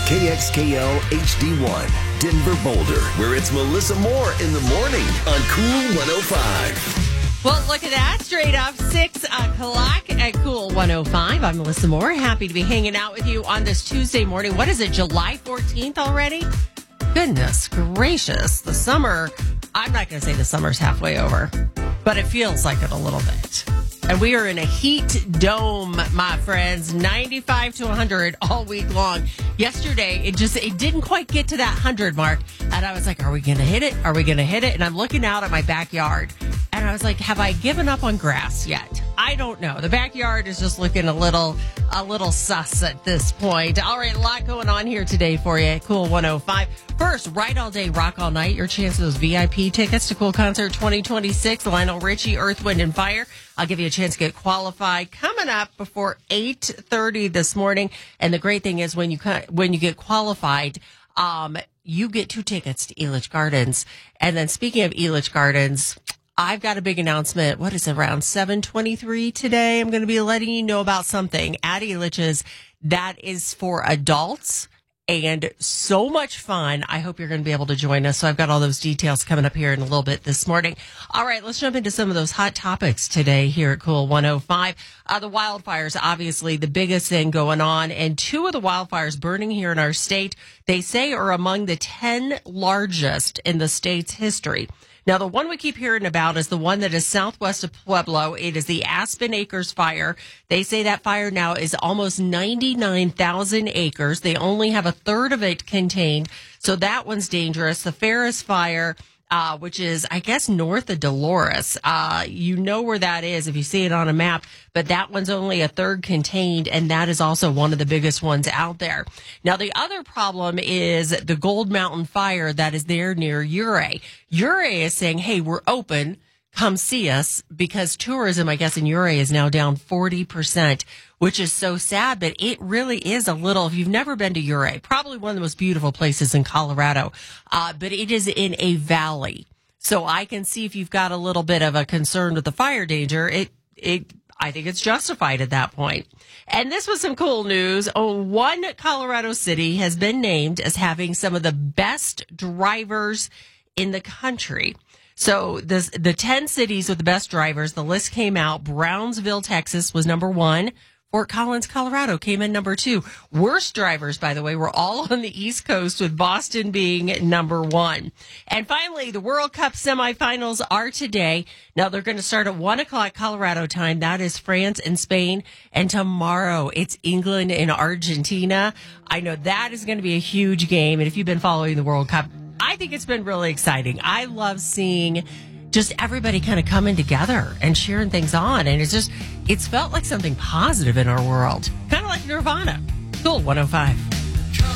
KXKL HD1, Denver Boulder, where it's Melissa Moore in the morning on Cool 105. Well, look at that. Straight up 6 o'clock at Cool 105. I'm Melissa Moore. Happy to be hanging out with you on this Tuesday morning. What is it, July 14th already? Goodness gracious. The summer, I'm not going to say the summer's halfway over, but it feels like it a little bit. And we are in a heat dome, my friends, 95 to 100 all week long. Yesterday, it didn't quite get to that 100 mark. And I was like, are we going to hit it? Are we going to hit it? And I'm looking out at my backyard. And I was like, have I given up on grass yet? I don't know. The backyard is just looking a little sus at this point. All right, a lot going on here today for you at Cool 105. First, Ride All Day, Rock All Night. Your chance of those VIP tickets to Cool Concert 2026. Lionel Richie, Earth, Wind, and Fire. I'll give you a chance to get qualified coming up before 8:30 this morning. And the great thing is when you get qualified, you get 2 tickets to Elitch Gardens. And then speaking of Elitch Gardens, I've got a big announcement. What is it, around 7:23 today? I'm going to be letting you know about something at Elitch's that is for adults and so much fun. I hope you're going to be able to join us. So I've got all those details coming up here in a little bit this morning. All right, let's jump into some of those hot topics today here at Cool 105. The wildfires, obviously the biggest thing going on, and 2 of the wildfires burning here in our state, they say are among the 10 largest in the state's history. Now, the one we keep hearing about is the one that is southwest of Pueblo. It is the Aspen Acres fire. They say that fire now is almost 99,000 acres. They only have a third of it contained, so that one's dangerous. The Ferris fire, which is, I guess, north of Dolores. You know where that is if you see it on a map, but that one's only a third contained, and that is also one of the biggest ones out there. Now, the other problem is the Gold Mountain fire that is there near Ouray. Ouray is saying, hey, we're open. Come see us, because tourism, I guess, in Ouray is now down 40%, which is so sad, but it really is a little, if you've never been to Ouray, probably one of the most beautiful places in Colorado, but it is in a valley. So I can see if you've got a little bit of a concern with the fire danger, I think it's justified at that point. And this was some cool news. One Colorado city has been named as having some of the best drivers in the country. So the 10 cities with the best drivers, the list came out. Brownsville, Texas was number 1. Fort Collins, Colorado came in number 2. Worst drivers, by the way, were all on the East Coast, with Boston being number 1. And finally, the World Cup semifinals are today. Now, they're going to start at 1 o'clock Colorado time. That is France and Spain. And tomorrow, it's England and Argentina. I know that is going to be a huge game. And if you've been following the World Cup, I think it's been really exciting. I love seeing just everybody kind of coming together and cheering things on. And it's felt like something positive in our world. Kind of like Nirvana. Cool 105.